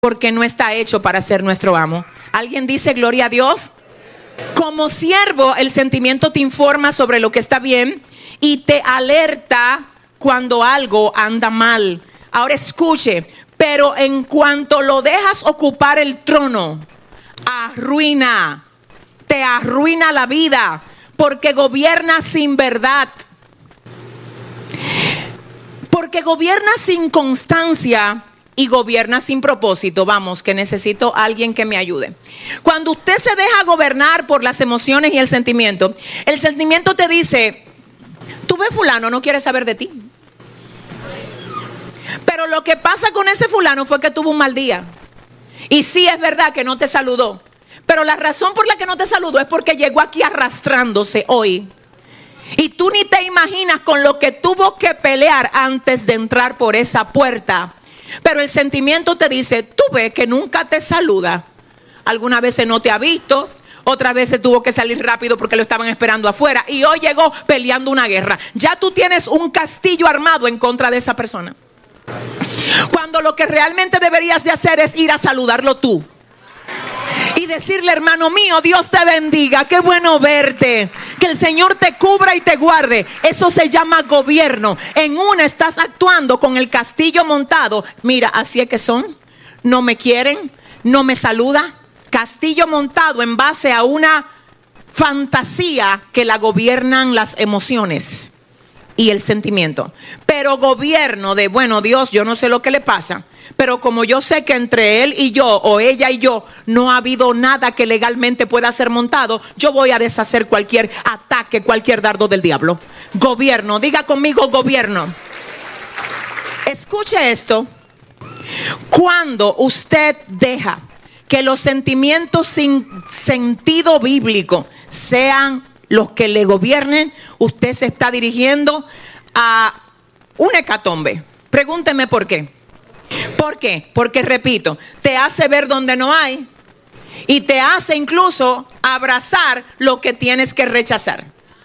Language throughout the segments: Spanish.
porque no está hecho para ser nuestro amo. ¿Alguien dice gloria a Dios? Como siervo, el sentimiento te informa sobre lo que está bien y te alerta cuando algo anda mal. Ahora escuche, pero en cuanto lo dejas ocupar el trono, te arruina la vida, porque gobierna sin verdad, porque gobierna sin constancia y gobierna sin propósito. Vamos, que necesito a alguien que me ayude. Cuando usted se deja gobernar por las emociones y el sentimiento te dice: tú ves fulano, no quiere saber de ti. Pero lo que pasa con ese fulano fue que tuvo un mal día. Y sí, es verdad que no te saludó, pero la razón por la que no te saludó es porque llegó aquí arrastrándose hoy. Y tú ni te imaginas con lo que tuvo que pelear antes de entrar por esa puerta. Pero el sentimiento te dice: tú ves que nunca te saluda. Algunas veces no te ha visto, otras veces tuvo que salir rápido porque lo estaban esperando afuera, y hoy llegó peleando una guerra. Ya tú tienes un castillo armado en contra de esa persona, cuando lo que realmente deberías de hacer es ir a saludarlo tú y decirle: hermano mío, Dios te bendiga, qué bueno verte, que el Señor te cubra y te guarde. Eso se llama gobierno. En una estás actuando con el castillo montado. Mira, así es que son, no me quieren, no me saluda. Castillo montado en base a una fantasía que la gobiernan las emociones y el sentimiento. Pero gobierno de: bueno, Dios, yo no sé lo que le pasa, pero como yo sé que entre él y yo, o ella y yo, no ha habido nada que legalmente pueda ser montado, yo voy a deshacer cualquier ataque, cualquier dardo del diablo. Gobierno, diga conmigo: gobierno. Escuche esto. Cuando usted deja que los sentimientos sin sentido bíblico sean los que le gobiernen, usted se está dirigiendo a una hecatombe. Pregúnteme por qué. ¿Por qué? Porque, repito, te hace ver donde no hay y te hace incluso abrazar lo que tienes que rechazar.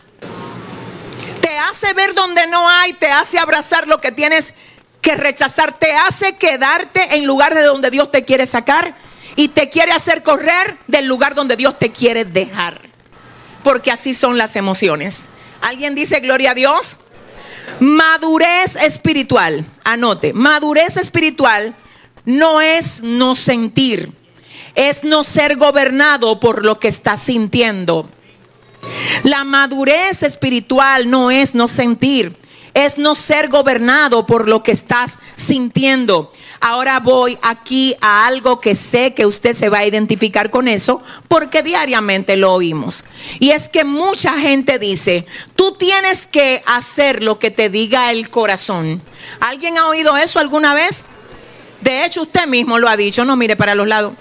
Te hace ver donde no hay, te hace abrazar lo que tienes que rechazar, te hace quedarte en lugar de donde Dios te quiere sacar y te quiere hacer correr del lugar donde Dios te quiere dejar. Porque así son las emociones. ¿Alguien dice gloria a Dios? Madurez espiritual. Anote, madurez espiritual no es no sentir, es no ser gobernado por lo que estás sintiendo. La madurez espiritual no es no sentir, es no ser gobernado por lo que estás sintiendo. Ahora voy aquí a algo que sé que usted se va a identificar con eso, porque diariamente lo oímos. Y es que mucha gente dice: tú tienes que hacer lo que te diga el corazón. ¿Alguien ha oído eso alguna vez? De hecho, usted mismo lo ha dicho. No mire para los lados.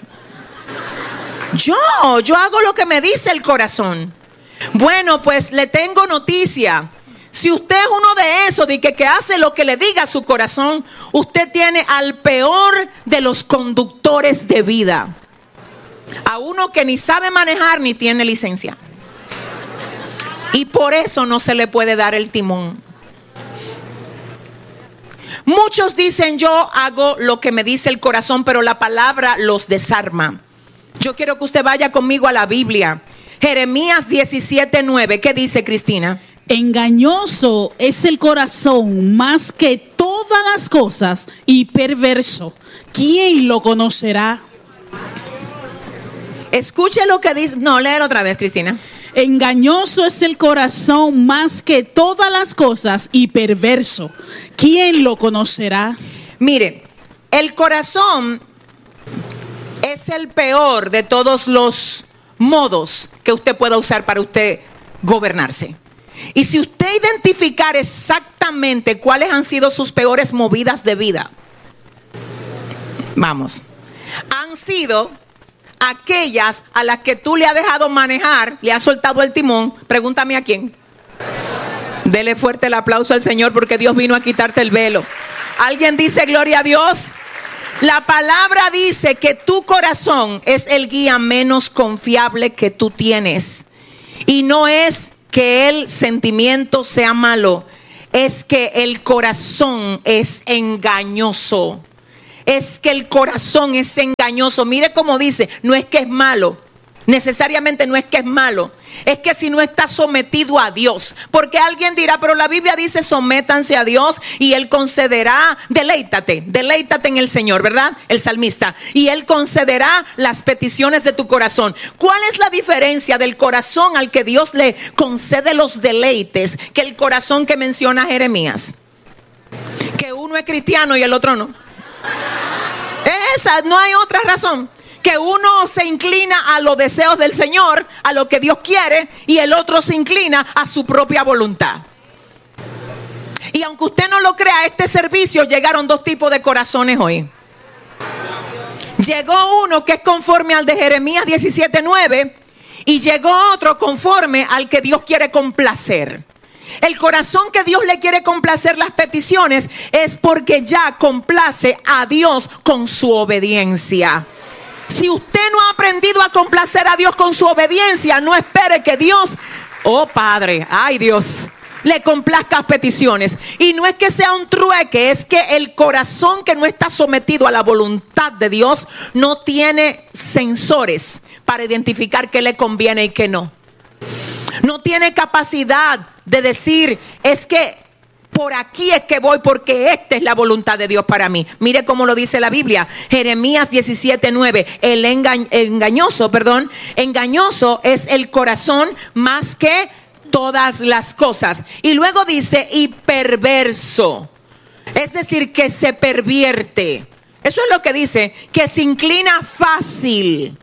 Yo hago lo que me dice el corazón. Bueno, pues le tengo noticia. Si usted es uno de esos de que hace lo que le diga su corazón, usted tiene al peor de los conductores de vida. A uno que ni sabe manejar ni tiene licencia. Y por eso no se le puede dar el timón. Muchos dicen: yo hago lo que me dice el corazón, pero la palabra los desarma. Yo quiero que usted vaya conmigo a la Biblia. Jeremías 17:9. ¿Qué dice, Cristina? Engañoso es el corazón más que todas las cosas y perverso. ¿Quién lo conocerá? Escuche lo que dice. No, léelo otra vez, Cristina. Engañoso es el corazón más que todas las cosas y perverso. ¿Quién lo conocerá? Mire, el corazón es el peor de todos los modos que usted pueda usar para usted gobernarse. Y si usted identificar exactamente cuáles han sido sus peores movidas de vida, vamos, han sido aquellas a las que tú le has dejado manejar, le has soltado el timón. Pregúntame a quién. Dele fuerte el aplauso al Señor, porque Dios vino a quitarte el velo. ¿Alguien dice gloria a Dios? La palabra dice que tu corazón es el guía menos confiable que tú tienes. Y no es que el sentimiento sea malo, es que el corazón es engañoso. es que el corazón es engañoso. Mire cómo dice, no es que es malo. Necesariamente no es que es malo, es que si no está sometido a Dios. Porque alguien dirá, pero la Biblia dice sométanse a Dios y Él concederá, deleítate en el Señor, ¿verdad? El salmista, y Él concederá las peticiones de tu corazón. ¿Cuál es la diferencia del corazón al que Dios le concede los deleites que el corazón que menciona Jeremías? Que uno es cristiano y el otro no. Esa, no hay otra razón. Que uno se inclina a los deseos del Señor, a lo que Dios quiere, y el otro se inclina a su propia voluntad. Y aunque usted no lo crea, a este servicio llegaron dos tipos de corazones hoy. Llegó uno que es conforme al de Jeremías 17:9, y llegó otro conforme al que Dios quiere complacer. El corazón que Dios le quiere complacer las peticiones es porque ya complace a Dios con su obediencia. Si usted no ha aprendido a complacer a Dios con su obediencia, no espere que Dios, oh Padre, ay Dios, le complazca peticiones. Y no es que sea un trueque, es que el corazón que no está sometido a la voluntad de Dios no tiene sensores para identificar qué le conviene y qué no. No tiene capacidad de decir, es que por aquí es que voy porque esta es la voluntad de Dios para mí. Mire cómo lo dice la Biblia. Jeremías 17:9. Engañoso es el corazón más que todas las cosas. Y luego dice, y perverso. Es decir, que se pervierte. Eso es lo que dice, que se inclina fácil.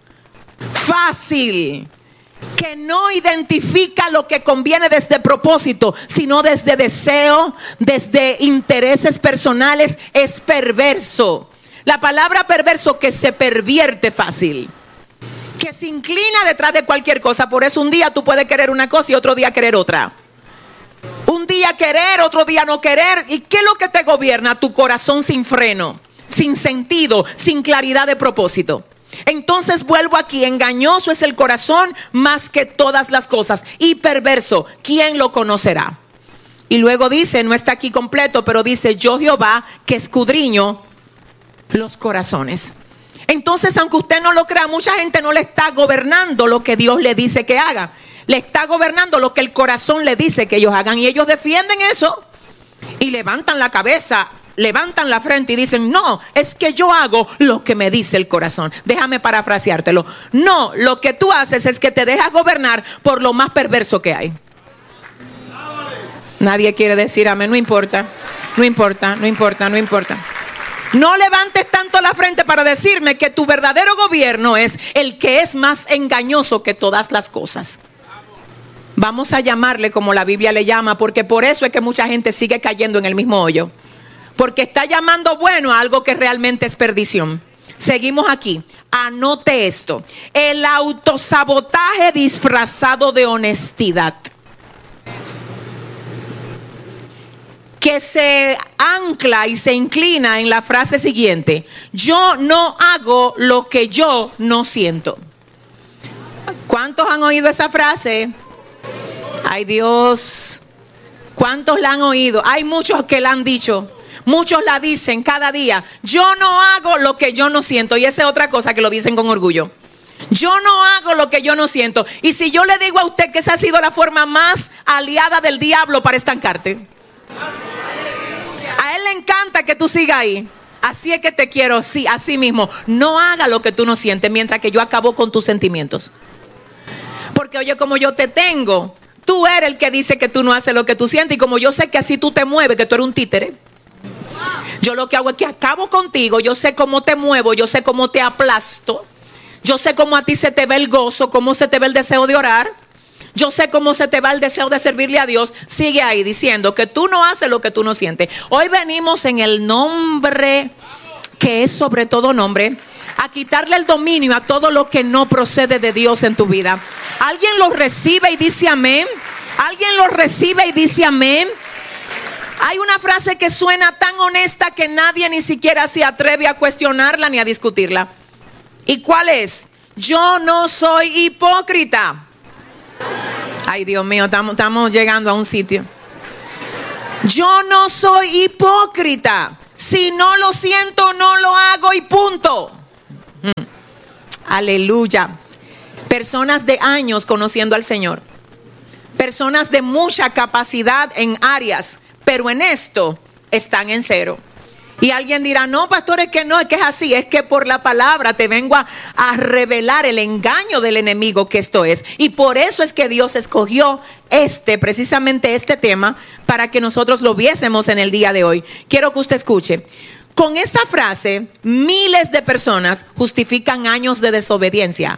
Que no identifica lo que conviene desde propósito, sino desde deseo, desde intereses personales. Es perverso. La palabra perverso, que se pervierte fácil, que se inclina detrás de cualquier cosa. Por eso un día tú puedes querer una cosa y otro día querer otra. Un día querer, otro día no querer. ¿Y qué es lo que te gobierna? Tu corazón sin freno, sin sentido, sin claridad de propósito. Entonces vuelvo aquí, engañoso es el corazón más que todas las cosas, y perverso, ¿quién lo conocerá? Y luego dice, no está aquí completo, pero dice, yo Jehová que escudriño los corazones. Entonces, aunque usted no lo crea, mucha gente no le está gobernando lo que Dios le dice que haga, le está gobernando lo que el corazón le dice que ellos hagan, y ellos defienden eso y levantan la cabeza, levantan la frente y dicen, no, es que yo hago lo que me dice el corazón. Déjame parafraseártelo. No, lo que tú haces es que te dejas gobernar por lo más perverso que hay. Nadie quiere decir amén. No importa. No levantes tanto la frente para decirme que tu verdadero gobierno es el que es más engañoso que todas las cosas. Vamos a llamarle como la Biblia le llama, porque por eso es que mucha gente sigue cayendo en el mismo hoyo. Porque está llamando bueno a algo que realmente es perdición. Seguimos aquí. Anote esto. El autosabotaje disfrazado de honestidad, que se ancla y se inclina en la frase siguiente: yo no hago lo que yo no siento. ¿Cuántos han oído esa frase? Ay Dios, ¿cuántos la han oído? Hay muchos que la han dicho. Muchos la dicen cada día. Yo no hago lo que yo no siento. Y esa es otra cosa que lo dicen con orgullo. Yo no hago lo que yo no siento. Y si yo le digo a usted que esa ha sido la forma más aliada del diablo para estancarte. A él le encanta que tú sigas ahí. Así es que te quiero, sí, así mismo. No haga lo que tú no sientes mientras que yo acabo con tus sentimientos. Porque oye, como yo te tengo, tú eres el que dice que tú no haces lo que tú sientes. Y como yo sé que así tú te mueves, que tú eres un títere, yo lo que hago es que acabo contigo. Yo sé cómo te muevo, yo sé cómo te aplasto, yo sé cómo a ti se te ve el gozo, cómo se te ve el deseo de orar, yo sé cómo se te va el deseo de servirle a Dios. Sigue ahí diciendo que tú no haces lo que tú no sientes. Hoy venimos en el nombre que es sobre todo nombre a quitarle el dominio a todo lo que no procede de Dios en tu vida. ¿Alguien lo recibe y dice amén? ¿Alguien lo recibe y dice amén? Hay una frase que suena tan honesta que nadie ni siquiera se atreve a cuestionarla ni a discutirla. ¿Y cuál es? Yo no soy hipócrita. Ay, Dios mío, estamos llegando a un sitio. Yo no soy hipócrita. Si no lo siento, no lo hago y punto. Aleluya. Personas de años conociendo al Señor. Personas de mucha capacidad en áreas, pero en esto están en cero. Y alguien dirá, no, pastor, es que no, es que es así. Es que por la palabra te vengo a revelar el engaño del enemigo que esto es. Y por eso es que Dios escogió precisamente este tema, para que nosotros lo viésemos en el día de hoy. Quiero que usted escuche. Con esa frase, miles de personas justifican años de desobediencia.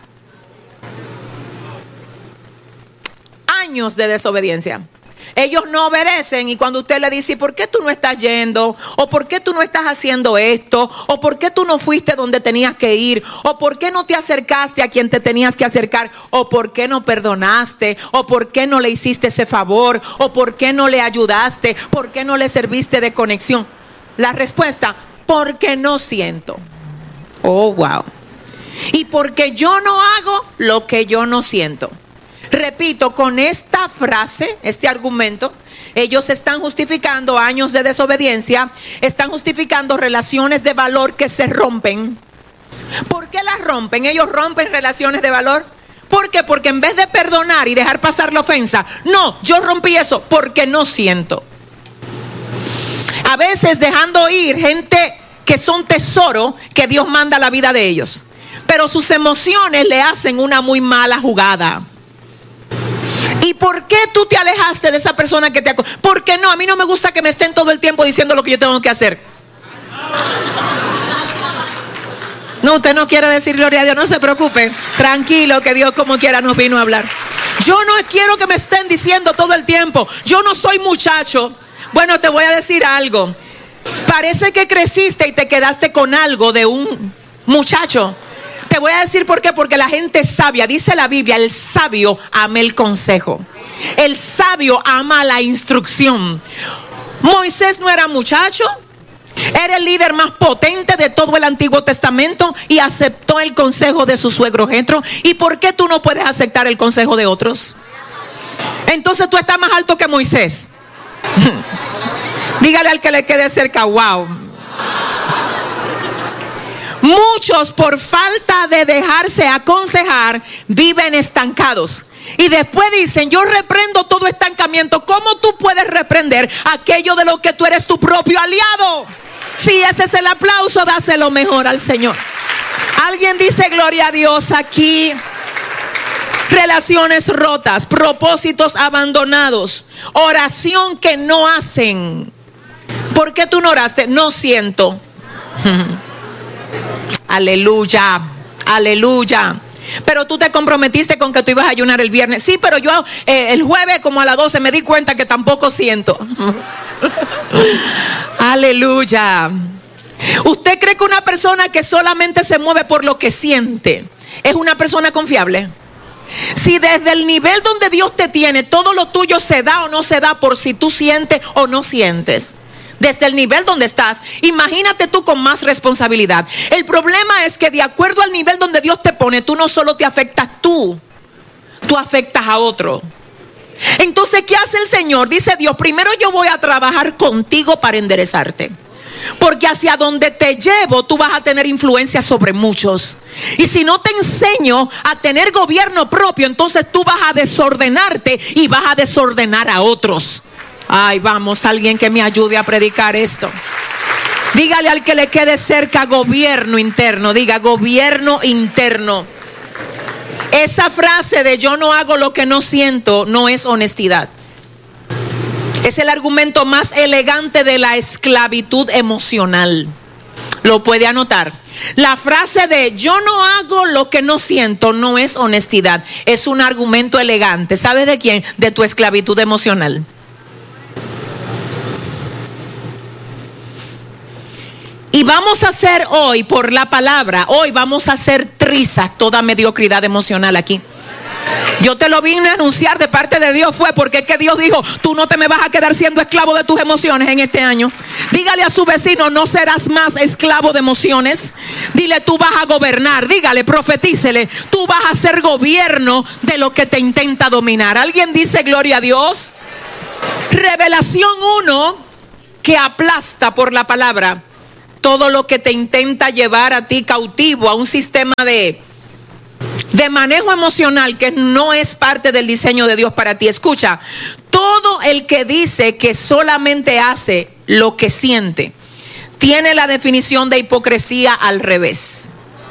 Años de desobediencia. Ellos no obedecen, y cuando usted le dice, ¿por qué tú no estás yendo? ¿O por qué tú no estás haciendo esto? ¿O por qué tú no fuiste donde tenías que ir? ¿O por qué no te acercaste a quien te tenías que acercar? ¿O por qué no perdonaste? ¿O por qué no le hiciste ese favor? ¿O por qué no le ayudaste? ¿Por qué no le serviste de conexión? La respuesta, porque no siento. Oh, wow. Y porque yo no hago lo que yo no siento. Repito, con esta frase, este argumento, ellos están justificando años de desobediencia, están justificando relaciones de valor que se rompen. ¿Por qué las rompen? Ellos rompen relaciones de valor. ¿Por qué? Porque en vez de perdonar y dejar pasar la ofensa, no, yo rompí eso porque no siento. A veces dejando ir gente que son tesoro que Dios manda a la vida de ellos, pero sus emociones le hacen una muy mala jugada. ¿Y por qué tú te alejaste de esa persona que te Porque no, a mí no me gusta que me estén todo el tiempo diciendo lo que yo tengo que hacer. No, usted no quiere decir gloria a Dios, no se preocupe. Tranquilo, que Dios como quiera nos vino a hablar. Yo no quiero que me estén diciendo todo el tiempo, yo no soy muchacho. Bueno, te voy a decir algo. Parece que creciste y te quedaste con algo de un muchacho. Te voy a decir por qué, porque la gente sabia, dice la Biblia, el sabio ama el consejo. El sabio ama la instrucción. Moisés no era muchacho, era el líder más potente de todo el Antiguo Testamento y aceptó el consejo de su suegro Jetro. ¿Y por qué tú no puedes aceptar el consejo de otros? Entonces tú estás más alto que Moisés. Dígale al que le quede cerca, wow. Muchos, por falta de dejarse aconsejar, viven estancados. Y después dicen, yo reprendo todo estancamiento. ¿Cómo tú puedes reprender aquello de lo que tú eres tu propio aliado? Si ese es el aplauso, dáselo mejor al Señor. Alguien dice gloria a Dios aquí. Relaciones rotas, propósitos abandonados, oración que no hacen. ¿Por qué tú no oraste? No siento. Aleluya, aleluya. Pero tú te comprometiste con que tú ibas a ayunar el viernes. Sí, pero yo el jueves como a las 12 me di cuenta que tampoco siento. Aleluya. ¿Usted cree que una persona que solamente se mueve por lo que siente es una persona confiable? Si desde el nivel donde Dios te tiene, todo lo tuyo se da o no se da por si tú sientes o no sientes. Desde el nivel donde estás, imagínate tú con más responsabilidad. El problema es que de acuerdo al nivel donde Dios te pone, tú no solo te afectas tú afectas a otro. Entonces, ¿qué hace el Señor? Dice Dios, primero yo voy a trabajar contigo para enderezarte. Porque hacia donde te llevo, tú vas a tener influencia sobre muchos. Y si no te enseño a tener gobierno propio, entonces tú vas a desordenarte y vas a desordenar a otros. Ay, vamos, alguien que me ayude a predicar esto. Dígale al que le quede cerca, gobierno interno. Diga, gobierno interno. Esa frase de yo no hago lo que no siento no es honestidad. Es el argumento más elegante de la esclavitud emocional. Lo puede anotar. La frase de yo no hago lo que no siento no es honestidad. Es un argumento elegante. ¿Sabes de quién? De tu esclavitud emocional. Y vamos a hacer hoy, por la palabra, hoy vamos a hacer trizas toda mediocridad emocional aquí. Yo te lo vine a anunciar de parte de Dios, fue porque es que Dios dijo, tú no te me vas a quedar siendo esclavo de tus emociones en este año. Dígale a su vecino, no serás más esclavo de emociones. Dile, tú vas a gobernar. Dígale, profetícele, tú vas a hacer gobierno de lo que te intenta dominar. ¿Alguien dice gloria a Dios? Revelación 1. que aplasta por la palabra todo lo que te intenta llevar a ti cautivo a un sistema de manejo emocional que no es parte del diseño de Dios para ti. Escucha, todo el que dice que solamente hace lo que siente, tiene la definición de hipocresía al revés.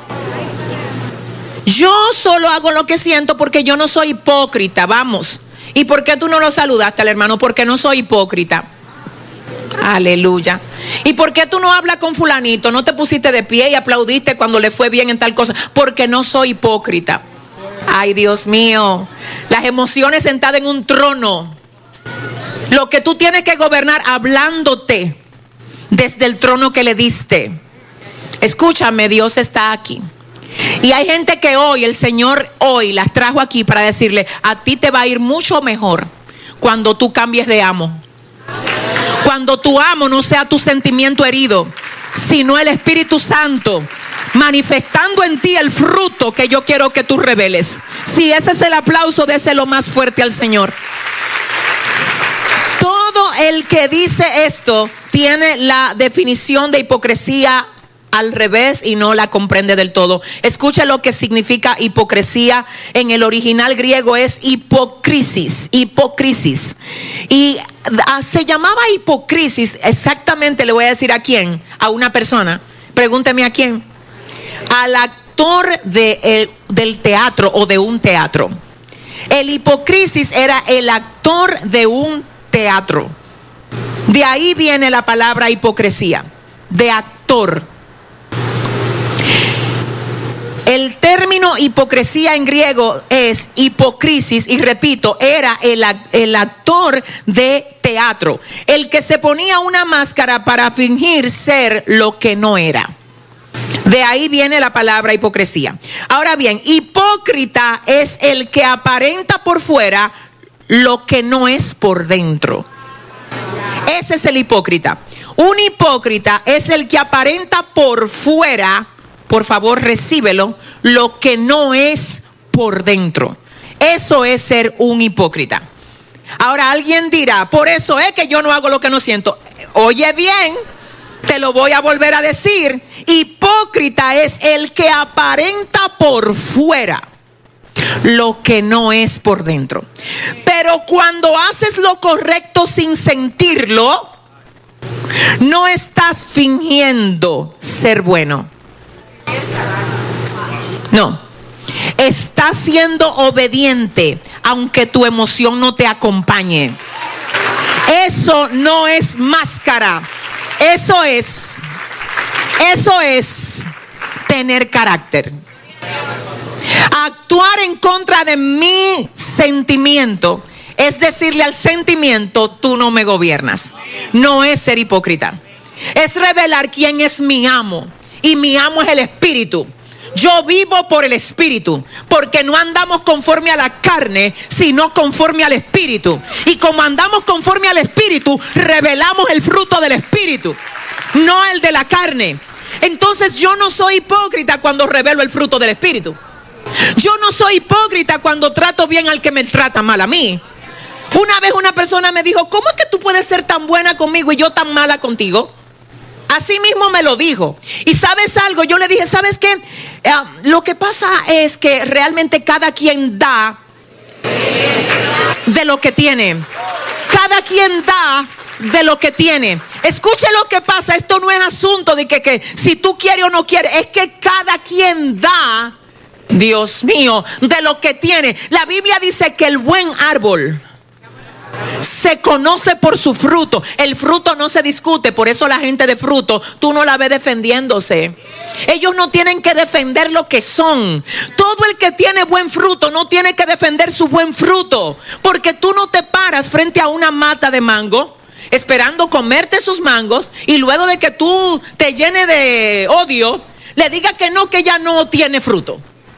Yo solo hago lo que siento porque yo no soy hipócrita, vamos. ¿Y por qué tú no lo saludaste al hermano? Porque no soy hipócrita. Aleluya. ¿Y por qué tú no hablas con fulanito? No te pusiste de pie y aplaudiste cuando le fue bien en tal cosa. Porque no soy hipócrita. Ay, Dios mío. Las emociones sentadas en un trono. Lo que tú tienes que gobernar hablándote desde el trono que le diste. Escúchame, Dios está aquí. Y hay gente que hoy, el Señor hoy las trajo aquí para decirle: a ti te va a ir mucho mejor cuando tú cambies de amo. Cuando tu amo no sea tu sentimiento herido, sino el Espíritu Santo manifestando en ti el fruto que yo quiero que tú reveles. Si ese es el aplauso, déselo más fuerte al Señor. Todo el que dice esto tiene la definición de hipocresía al revés y no la comprende del todo. Escucha lo que significa hipocresía. En el original griego es hipocrisis. Hipocrisis. Y se llamaba hipocrisis exactamente, le voy a decir a quién. A una persona. Pregúnteme a quién. Al actor del teatro o de un teatro. El hipocrisis era el actor de un teatro. De ahí viene la palabra hipocresía. De actor. El término hipocresía en griego es hipocrisis, y repito, era el actor de teatro, el que se ponía una máscara para fingir ser lo que no era. De ahí viene la palabra hipocresía. Ahora bien, hipócrita es el que aparenta por fuera lo que no es por dentro. Ese es el hipócrita. Un hipócrita es el que aparenta por fuera, por favor recíbelo, lo que no es por dentro. Eso es ser un hipócrita. Ahora alguien dirá: por eso es que yo no hago lo que no siento. Oye bien, te lo voy a volver a decir. Hipócrita es el que aparenta por fuera lo que no es por dentro. Pero cuando haces lo correcto sin sentirlo, no estás fingiendo ser bueno. No, estás siendo obediente aunque tu emoción no te acompañe. Eso no es máscara. Eso es tener carácter. Actuar en contra de mi sentimiento es decirle al sentimiento: tú no me gobiernas. No es ser hipócrita. Es revelar quién es mi amo. Y mi amo es el Espíritu. Yo vivo por el Espíritu, porque no andamos conforme a la carne, sino conforme al Espíritu. Y como andamos conforme al Espíritu, revelamos el fruto del Espíritu, no el de la carne. Entonces yo no soy hipócrita cuando revelo el fruto del Espíritu. Yo no soy hipócrita cuando trato bien al que me trata mal a mí. Una vez una persona me dijo: ¿cómo es que tú puedes ser tan buena conmigo y yo tan mala contigo? Así mismo me lo dijo. Y ¿sabes algo? Yo le dije: ¿sabes qué? Lo que pasa es que realmente cada quien da de lo que tiene. Cada quien da de lo que tiene. Escuche lo que pasa. Esto no es asunto de que si tú quieres o no quieres. Es que cada quien da, Dios mío, de lo que tiene. La Biblia dice que el buen árbol se conoce por su fruto. El fruto no se discute. Por eso la gente de fruto, tú no la ves defendiéndose. Ellos no tienen que defender lo que son. Todo el que tiene buen fruto no tiene que defender su buen fruto, porque tú no te paras frente a una mata de mango esperando comerte sus mangos y luego de que tú te llenes de odio le digas que no, que ella no tiene fruto.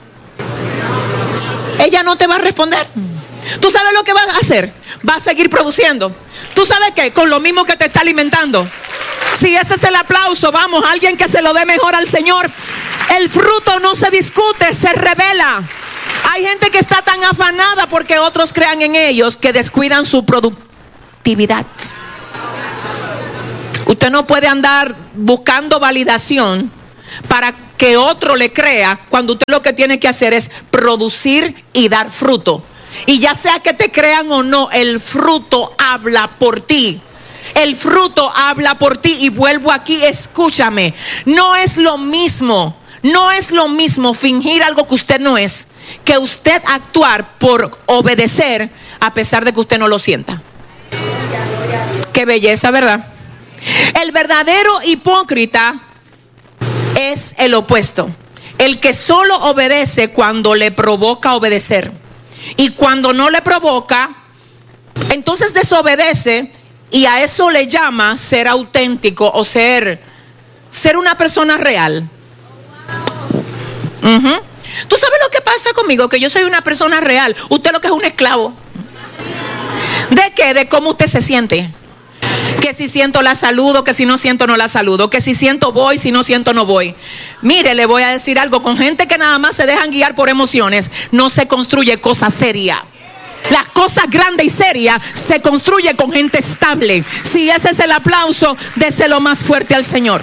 Ella no te va a responder. ¿Tú sabes lo que va a hacer? Va a seguir produciendo. ¿Tú sabes qué? Con lo mismo que te está alimentando. Si ese es el aplauso, vamos, alguien que se lo dé mejor al Señor. El fruto no se discute, se revela. Hay gente que está tan afanada porque otros crean en ellos que descuidan su productividad. Usted no puede andar buscando validación para que otro le crea, cuando usted lo que tiene que hacer es producir y dar fruto. Y ya sea que te crean o no, el fruto habla por ti. El fruto habla por ti. Y vuelvo aquí, escúchame. No es lo mismo fingir algo que usted no es, que usted actuar por obedecer a pesar de que usted no lo sienta. Qué belleza, ¿verdad? El verdadero hipócrita es el opuesto. El que solo obedece cuando le provoca obedecer. Y cuando no le provoca, entonces desobedece. Y a eso le llama ser auténtico o ser una persona real. ¿Tú sabes lo que pasa conmigo? Que yo soy una persona real. Usted lo que es un esclavo. ¿De qué? De cómo usted se siente. Que si siento la saludo, que si no siento no la saludo. Que si siento voy, si no siento no voy. Mire, le voy a decir algo. Con gente que nada más se dejan guiar por emociones, no se construye cosa seria. Las cosas grandes y serias se construye con gente estable. Si ese es el aplauso, déselo más fuerte al Señor.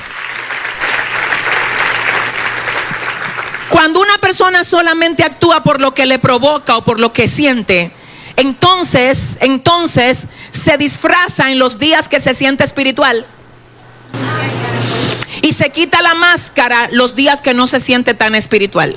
Cuando una persona solamente actúa por lo que le provoca o por lo que siente, entonces se disfraza en los días que se siente espiritual y se quita la máscara los días que no se siente tan espiritual.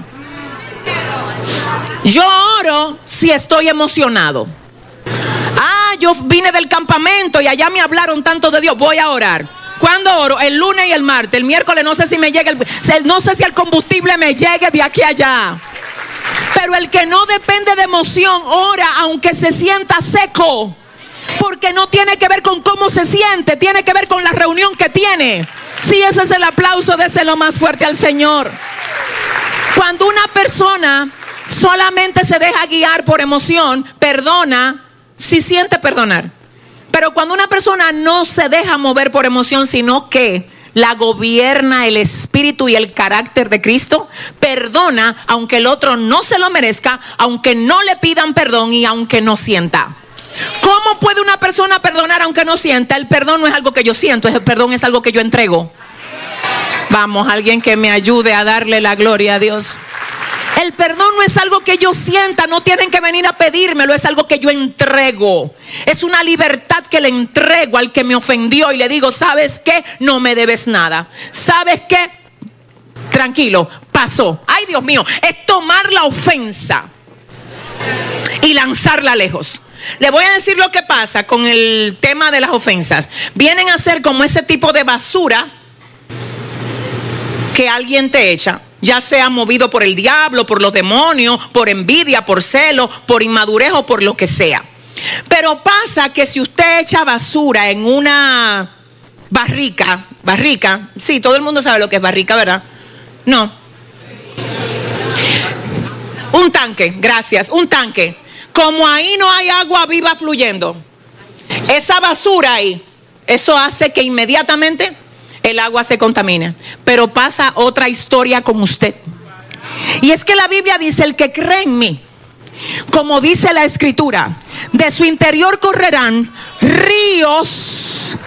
Yo oro si estoy emocionado. Yo vine del campamento y allá me hablaron tanto de Dios, voy a orar. ¿Cuándo oro? El lunes y el martes. El miércoles no sé si me llega no sé si el combustible me llegue de aquí a allá. Pero el que no depende de emoción ora aunque se sienta seco, porque no tiene que ver con cómo se siente, tiene que ver con la reunión que tiene. Si ese es el aplauso, déselo más fuerte al Señor. Cuando una persona solamente se deja guiar por emoción, perdona si siente perdonar. Pero cuando una persona no se deja mover por emoción, sino que la gobierna el espíritu y el carácter de Cristo, perdona aunque el otro no se lo merezca, aunque no le pidan perdón y aunque no sienta. ¿Cómo puede una persona perdonar aunque no sienta? El perdón no es algo que yo siento, el perdón es algo que yo entrego. Vamos, alguien que me ayude a darle la gloria a Dios. El perdón no es algo que yo sienta, no tienen que venir a pedírmelo, es algo que yo entrego. Es una libertad que le entrego al que me ofendió y le digo, ¿sabes qué? No me debes nada. ¿Sabes qué? Tranquilo, pasó. Ay, Dios mío, es tomar la ofensa y lanzarla lejos. Le voy a decir lo que pasa con el tema de las ofensas. Vienen a ser como ese tipo de basura que alguien te echa, ya sea movido por el diablo, por los demonios, por envidia, por celo, por inmadurez o por lo que sea. Pero pasa que si usted echa basura en una barrica, sí, todo el mundo sabe lo que es barrica, ¿verdad? No. Un tanque, gracias, un tanque. Como ahí no hay agua viva fluyendo, esa basura ahí, eso hace que inmediatamente el agua se contamina. Pero pasa otra historia con usted. Y es que la Biblia dice, el que cree en mí, como dice la Escritura, de su interior correrán ríos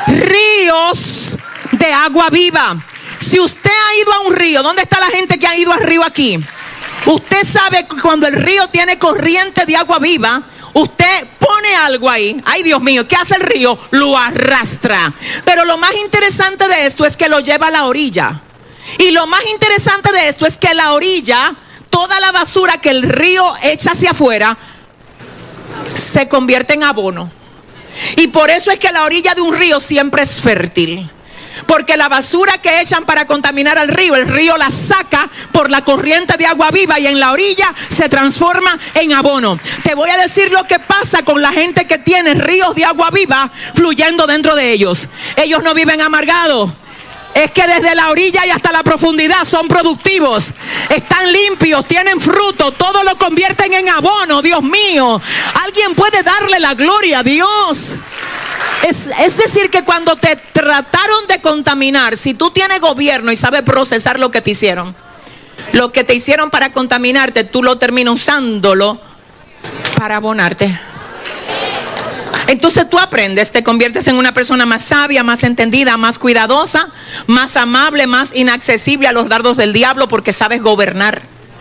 de agua viva. Si usted ha ido a un río, ¿dónde está la gente que ha ido al río aquí? Usted sabe que cuando el río tiene corriente de agua viva, usted pone algo ahí. Ay, Dios mío, ¿qué hace el río? Lo arrastra. Pero lo más interesante de esto es que lo lleva a la orilla. Y lo más interesante de esto es que la orilla, toda la basura que el río echa hacia afuera, se convierte en abono. Y por eso es que la orilla de un río siempre es fértil. Porque la basura que echan para contaminar al río, el río la saca por la corriente de agua viva y en la orilla se transforma en abono. Te voy a decir lo que pasa con la gente que tiene ríos de agua viva fluyendo dentro de ellos. Ellos no viven amargados. Es que desde la orilla y hasta la profundidad son productivos, están limpios, tienen fruto, todo lo convierten en abono. Dios mío, alguien puede darle la gloria a Dios. Es decir, que cuando te trataron de contaminar, si tú tienes gobierno y sabes procesar lo que te hicieron, lo que te hicieron para contaminarte, tú lo terminas usándolo para abonarte. Entonces tú aprendes, te conviertes en una persona más sabia, más entendida, más cuidadosa, más amable, más inaccesible a los dardos del diablo, porque sabes gobernar.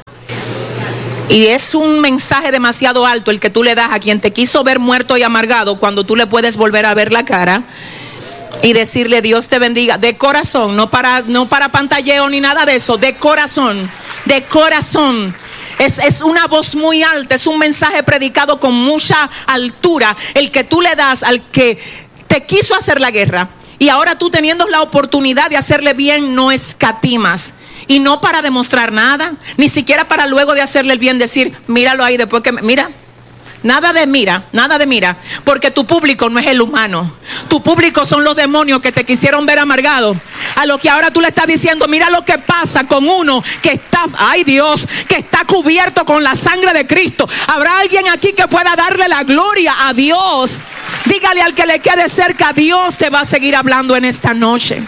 Y es un mensaje demasiado alto el que tú le das a quien te quiso ver muerto y amargado, cuando tú le puedes volver a ver la cara y decirle: Dios te bendiga, de corazón, no para pantalleo ni nada de eso, de corazón, de corazón. Es una voz muy alta, es un mensaje predicado con mucha altura, el que tú le das al que te quiso hacer la guerra, y ahora tú, teniendo la oportunidad de hacerle bien, no escatimas. Y no para demostrar nada, ni siquiera para luego de hacerle el bien decir: míralo ahí, después que mira. Nada de mira, porque tu público no es el humano. Tu público son los demonios que te quisieron ver amargado. A lo que ahora tú le estás diciendo: mira lo que pasa con uno que está, ay Dios, que está cubierto con la sangre de Cristo. ¿Habrá alguien aquí que pueda darle la gloria a Dios? Dígale al que le quede cerca: Dios te va a seguir hablando en esta noche.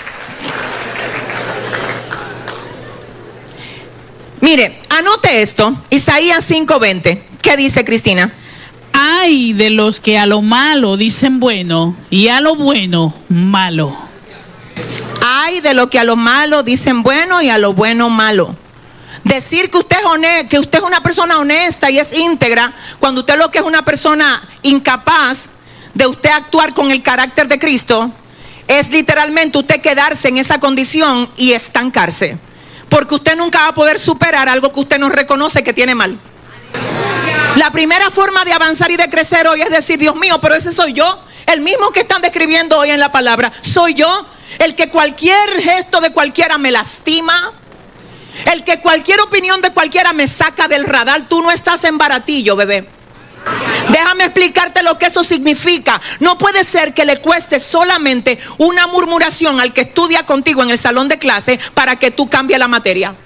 Mire, anote esto, Isaías 5:20. ¿Qué dice, Cristina? Ay de los que a lo malo dicen bueno y a lo bueno malo. Ay de los que a lo malo dicen bueno y a lo bueno malo. Decir que usted es una persona honesta y es íntegra, cuando usted lo que es una persona incapaz de usted actuar con el carácter de Cristo, es literalmente usted quedarse en esa condición y estancarse. Porque usted nunca va a poder superar algo que usted no reconoce que tiene mal. La primera forma de avanzar y de crecer hoy es decir: Dios mío, pero ese soy yo, el mismo que están describiendo hoy en la palabra. Soy yo, el que cualquier gesto de cualquiera me lastima, el que cualquier opinión de cualquiera me saca del radar. Tú no estás en baratillo, bebé. Déjame explicarte lo que eso significa. No puede ser que le cueste solamente una murmuración al que estudia contigo en el salón de clase para que tú cambies la materia.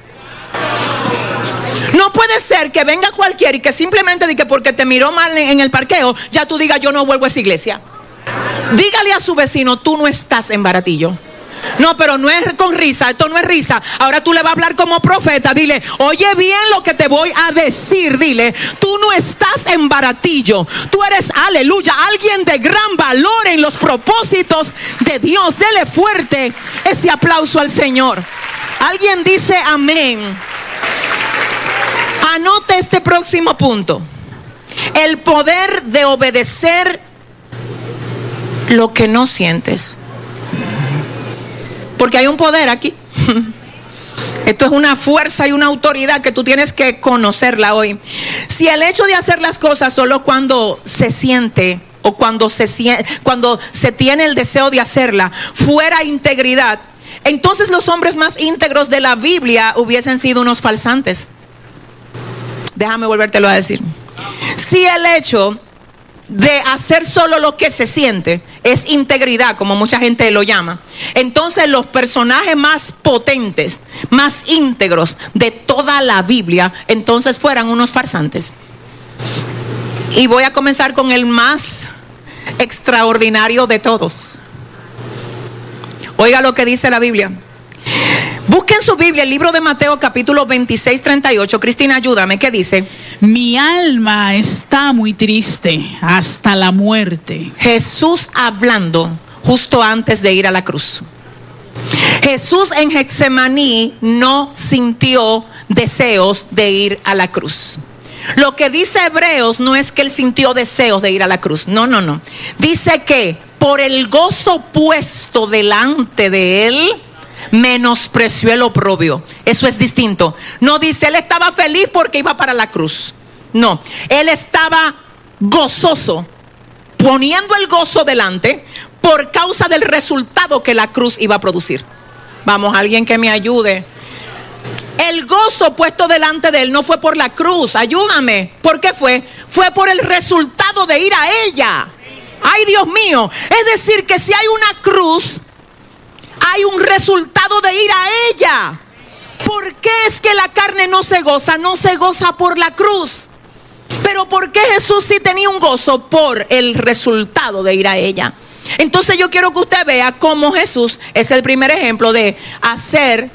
No puede ser que venga cualquiera y que simplemente diga que porque te miró mal en el parqueo, ya tú digas: yo no vuelvo a esa iglesia. Dígale a su vecino: tú no estás en baratillo. No, pero no es con risa, esto no es risa. Ahora tú le vas a hablar como profeta. Dile: oye bien lo que te voy a decir. Dile: tú no estás en baratillo. Tú eres, aleluya, alguien de gran valor en los propósitos de Dios. Dele fuerte ese aplauso al Señor. Alguien dice amén. Anote este próximo punto: el poder de obedecer lo que no sientes. Porque hay un poder aquí. Esto es una fuerza y una autoridad que tú tienes que conocerla hoy. Si el hecho de hacer las cosas solo cuando se siente o cuando se tiene el deseo de hacerla fuera integridad, entonces los hombres más íntegros de la Biblia hubiesen sido unos falsantes. Déjame volvértelo a decir. Si el hecho de hacer solo lo que se siente es integridad, como mucha gente lo llama, entonces los personajes más potentes, más íntegros de toda la Biblia, entonces fueran unos farsantes. Y voy a comenzar con el más extraordinario de todos. Oiga lo que dice la Biblia. Busquen su Biblia, el libro de Mateo, capítulo 26, 38. Cristina, ayúdame, ¿qué dice? Mi alma está muy triste hasta la muerte. Jesús hablando justo antes de ir a la cruz. Jesús en Getsemaní no sintió deseos de ir a la cruz. Lo que dice Hebreos no es que él sintió deseos de ir a la cruz. No. Dice que por el gozo puesto delante de él, menospreció el oprobio. Eso es distinto. No dice él estaba feliz porque iba para la cruz. No, él estaba gozoso, poniendo el gozo delante por causa del resultado que la cruz iba a producir. Vamos, alguien que me ayude. El gozo puesto delante de él no fue por la cruz, ayúdame. ¿Por qué fue? Fue por el resultado de ir a ella. Ay, Dios mío. Es decir, que si hay una cruz, hay un resultado de ir a ella. ¿Por qué es que la carne no se goza? No se goza por la cruz. Pero ¿por qué Jesús sí tenía un gozo? Por el resultado de ir a ella. Entonces yo quiero que usted vea cómo Jesús es el primer ejemplo de hacer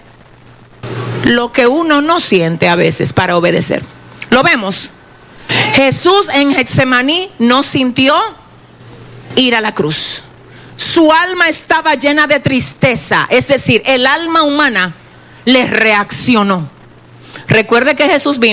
lo que uno no siente a veces para obedecer. Lo vemos. Jesús en Getsemaní no sintió ir a la cruz. Su alma estaba llena de tristeza, es decir, el alma humana le reaccionó. Recuerde que Jesús vino